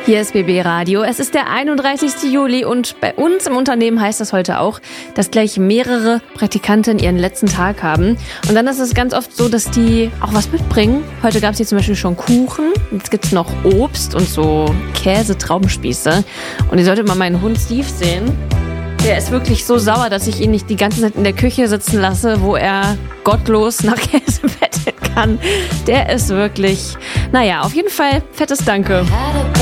Hier ist BB Radio. Es ist der 31. Juli und bei uns im Unternehmen heißt das heute auch, dass gleich mehrere Praktikanten ihren letzten Tag haben. Und dann ist es ganz oft so, dass die auch was mitbringen. Heute gab es hier zum Beispiel schon Kuchen. Jetzt gibt es noch Obst und so Käse-Traubenspieße. Und ihr solltet mal meinen Hund Steve sehen. Der ist wirklich so sauer, dass ich ihn nicht die ganze Zeit in der Küche sitzen lasse, wo er gottlos nach Käse betteln kann. Der ist wirklich, naja, auf jeden Fall fettes Danke.